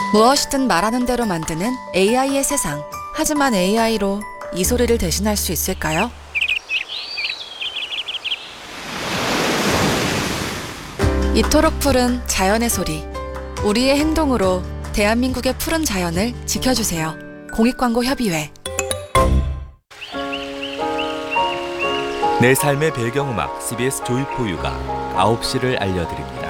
무엇이든 말하는 대로 만드는 AI의 세상. 하지만 AI로 이 소리를 대신할 수 있을까요? 이토록 푸른 자연의 소리. 우리의 행동으로 대한민국의 푸른 자연을 지켜주세요. 공익광고협의회. 내 삶의 배경음악 CBS 조이포유가 9시를 알려드립니다.